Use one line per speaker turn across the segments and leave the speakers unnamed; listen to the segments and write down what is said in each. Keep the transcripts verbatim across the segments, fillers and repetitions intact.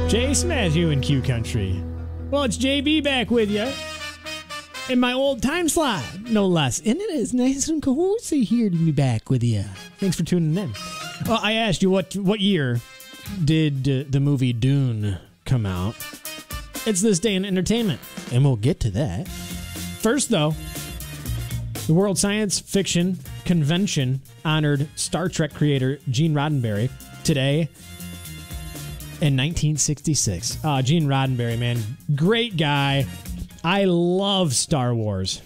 Jace Matthew in Q Country. Well, it's J B back with you in my old time slot, no less. And it is nice and cozy here to be back with you. Thanks for tuning in. Well, I asked you what what year did uh, the movie Dune come out. It's this day in entertainment, and we'll get to that. First, though, the World Science Fiction Convention honored Star Trek creator Gene Roddenberry today in nineteen sixty-six. Uh, Gene Roddenberry, man, great guy. I love Star Wars.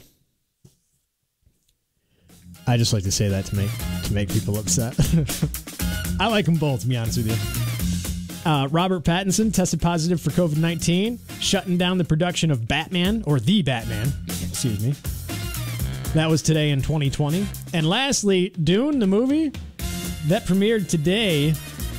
I just like to say that to make to make people upset. I like them both, to be honest with you. Uh, Robert Pattinson tested positive for covid nineteen, shutting down the production of Batman, or The Batman, excuse me. That was today in twenty twenty. And lastly, Dune, the movie, that premiered today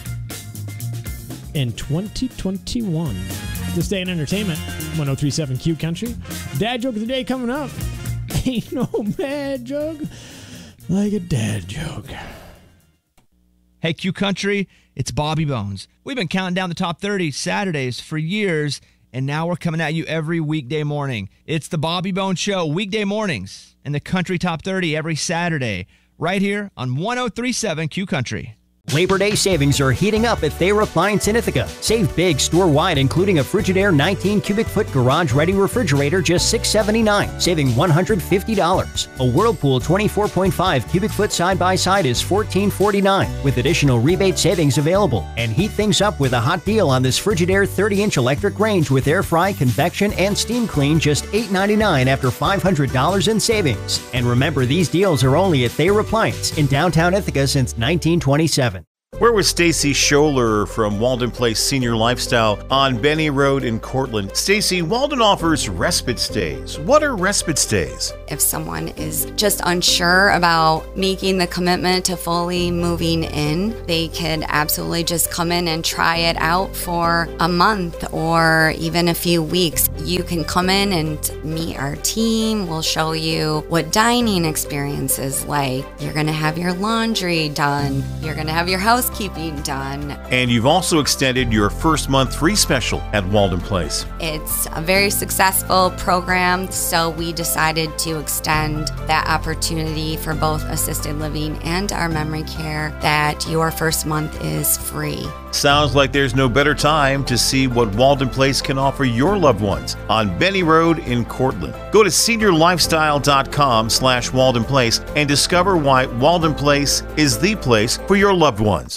in twenty twenty-one. This day in entertainment, one oh three point seven Q Country. Dad joke of the day coming up. Ain't no bad joke like a dad joke.
Hey, Q Country, it's Bobby Bones. We've been counting down the top thirty Saturdays for years, and now we're coming at you every weekday morning. It's the Bobby Bones Show, weekday mornings, and the Country Top thirty every Saturday, right here on one oh three point seven Q Country.
Labor Day savings are heating up at Thayer Appliance in Ithaca. Save big store-wide, including a Frigidaire nineteen cubic foot garage-ready refrigerator, just six hundred seventy-nine dollars, saving one hundred fifty dollars. A Whirlpool twenty-four point five cubic foot side-by-side is fourteen forty-nine dollars, with additional rebate savings available. And heat things up with a hot deal on this Frigidaire thirty inch electric range with air fry, convection, and steam clean, just eight ninety-nine after five hundred dollars in savings. And remember, these deals are only at Thayer Appliance in downtown Ithaca since nineteen twenty-seven.
We're with Stacy Scholler from Walden Place Senior Lifestyle on Benny Road in Cortland. Stacy, Walden offers respite stays. What are respite stays?
If someone is just unsure about making the commitment to fully moving in, they could absolutely just come in and try it out for a month or even a few weeks. You can come in and meet our team. We'll show you what dining experience is like. You're going to have your laundry done. You're going to have your house housekeeping done.
And you've also extended your first month free special at Walden Place.
It's a very successful program, so we decided to extend that opportunity for both assisted living and our memory care, that your first month is free.
Sounds like there's no better time to see what Walden Place can offer your loved ones on Benny Road in Cortland. Go to seniorlifestyle.com slash Walden Place and discover why Walden Place is the place for your loved ones.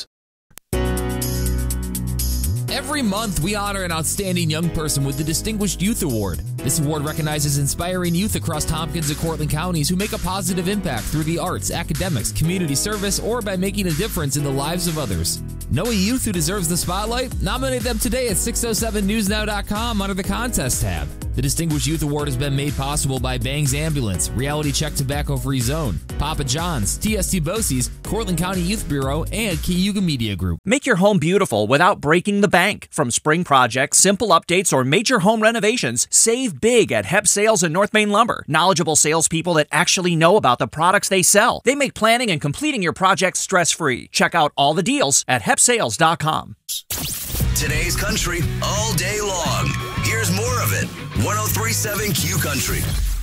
Every month, we honor an outstanding young person with the Distinguished Youth Award. This award recognizes inspiring youth across Tompkins and Cortland counties who make a positive impact through the arts, academics, community service, or by making a difference in the lives of others. Know a youth who deserves the spotlight? Nominate them today at six oh seven news now dot com under the Contest tab. The Distinguished Youth Award has been made possible by Bangs Ambulance, Reality Check Tobacco Free Zone, Papa John's, T S T Bosie's, Cortland County Youth Bureau, and Cayuga Media Group.
Make your home beautiful without breaking the bank. From spring projects, simple updates, or major home renovations, save big at Hep Sales and North Main Lumber. Knowledgeable salespeople that actually know about the products they sell. They make planning and completing your projects stress-free. Check out all the deals at hep sales dot com.
Today's country all day long. Here's more of it. one oh three point seven Q Country.